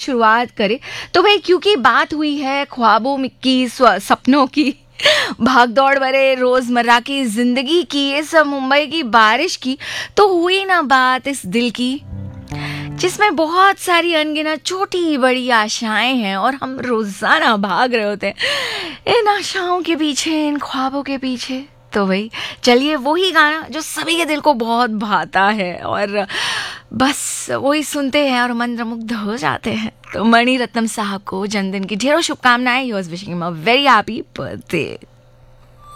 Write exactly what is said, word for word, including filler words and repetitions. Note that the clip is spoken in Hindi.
शुरुआत करें तो भाई, क्योंकि बात हुई है ख्वाबों में की, स्व- सपनों की, भाग दौड़ भरे रोजमर्रा की जिंदगी की, ये सब मुंबई की बारिश की, तो हुई ना बात इस दिल की जिसमें बहुत सारी अनगिनत छोटी बड़ी आशाएं हैं और हम रोजाना भाग रहे होते हैं इन आशाओं के पीछे, इन ख्वाबों के पीछे। तो भाई चलिए वही गाना जो सभी के दिल को बहुत भाता है और बस वही सुनते हैं और मंत्रमुग्ध हो जाते हैं। तो मणि रत्नम साहब को जन्मदिन की ढेरों शुभकामनाएं। He was wishing him a very happy birthday.